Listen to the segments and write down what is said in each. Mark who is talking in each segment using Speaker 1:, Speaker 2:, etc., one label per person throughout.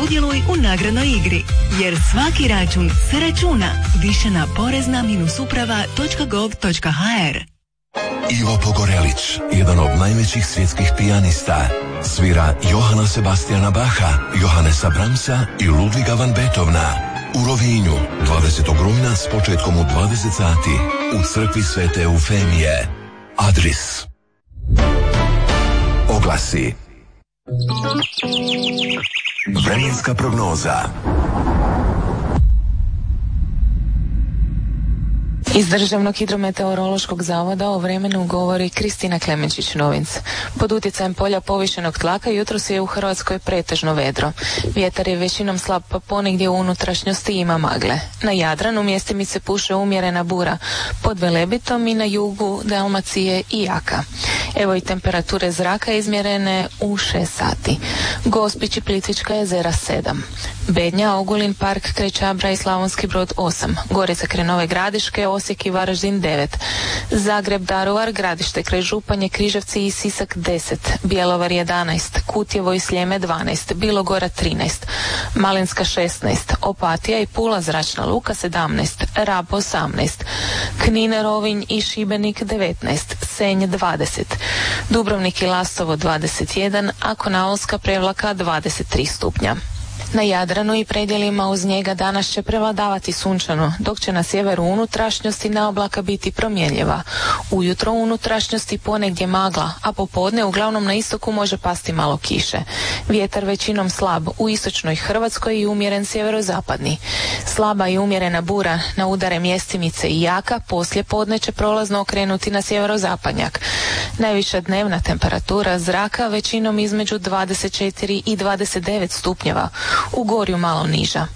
Speaker 1: sudjeluj u nagradnoj igri, jer svaki račun se računa. Više na porezna-uprava.gov.hr.
Speaker 2: Ivo Pogorelić, jedan od najvećih svjetskih pijanista, svira Johana Sebastiana Bacha, Johannesa Brahmsa i Ludviga van Beethovena. U Rovinju, 20. rujna s početkom u 20 sati, u crkvi Svete Eufemije. Adris. Oglasi. Vremenska prognoza.
Speaker 3: Iz Državnog hidrometeorološkog zavoda o vremenu govori Kristina Klemenčić-Novinc. Pod utjecajem polja povišenog tlaka jutros je u Hrvatskoj pretežno vedro. Vjetar je većinom slab, pa ponegdje u unutrašnjosti ima magle. Na Jadranu mjestimice puše umjerena bura, pod Velebitom i na jugu Dalmacije i jaka. Evo i temperature zraka izmjerene u 6 sati. Gospić i Plitvička jezera 7. Bednja, Ogulin, Park, Krećabra i Slavonski Brod 8. Gorica kraj Nove Gradiške, Osijek i Varaždin 9. Zagreb, Daruvar, Gradište kraj Županje, Križevci i Sisak 10. Bjelovar 11. Kutjevo i Sljeme 12. Bilogora 13. Malinska 16. Opatija i Pula zračna luka 17. Rab 18. Knin, Rovinj i Šibenik 19. Senj 20. Dubrovnik i Lastovo 21, a Konavlska Prevlaka 23 stupnja. Na Jadranu i predjelima uz njega danas će prevladavati sunčano, dok će na sjeveru unutrašnjosti na oblaka biti promjenljiva. Ujutro u unutrašnjosti ponegdje magla, a popodne uglavnom na istoku može pasti malo kiše. Vjetar većinom slab u istočnoj Hrvatskoj i umjeren sjeverozapadni. Slaba i umjerena bura na udare mjestimice i jaka poslije podne će prolazno okrenuti na sjeverozapadnjak. Najviša dnevna temperatura zraka većinom između 24 i 29 stupnjeva. U Gorju malo niža.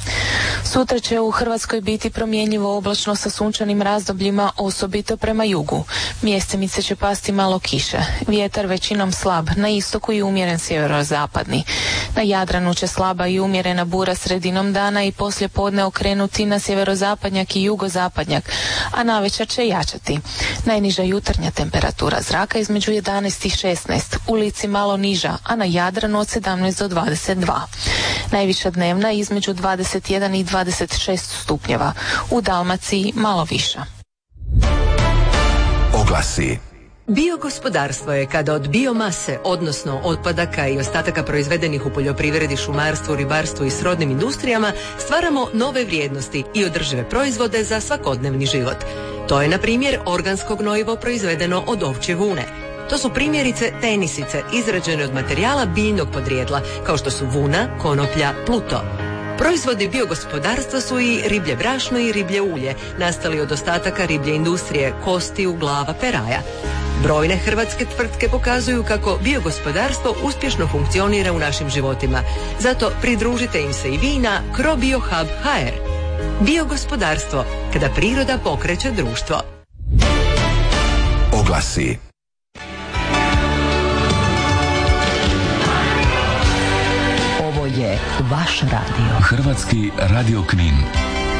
Speaker 3: Sutra će u Hrvatskoj biti promjenjivo oblačno sa sunčanim razdobljima, osobito prema jugu. Mjestimice će pasti malo kiše. Vjetar većinom slab, na istoku i umjeren sjeverozapadni. Na Jadranu će slaba i umjerena bura sredinom dana i poslije podne okrenuti na sjeverozapadnjak i jugozapadnjak, a navečer će jačati. Najniža jutarnja temperatura zraka između 11 i 16, u Lici malo niža, a na Jadranu od 17 do 22. Najviša dnevna između 21 i 26 stupnjeva, u Dalmaciji malo viša.
Speaker 2: Oglasi.
Speaker 4: Biogospodarstvo je kada od biomase, odnosno otpadaka i ostataka proizvedenih u poljoprivredi, šumarstvu, ribarstvu i srodnim industrijama, stvaramo nove vrijednosti i održive proizvode za svakodnevni život. To je, na primjer, organsko gnojivo proizvedeno od ovčje vune. To su primjerice tenisice izrađene od materijala biljnog podrijetla, kao što su vuna, konoplja, pluto. Proizvodi biogospodarstva su i riblje brašno i riblje ulje, nastali od ostataka riblje industrije, kostiju, glava, peraja. Brojne hrvatske tvrtke pokazuju kako biogospodarstvo uspješno funkcionira u našim životima. Zato pridružite im se i vi na CroBioHub.hr. Biogospodarstvo, kada priroda pokreće društvo.
Speaker 2: Oglasi.
Speaker 5: Ovo je vaš radio.
Speaker 6: Hrvatski radio Knin.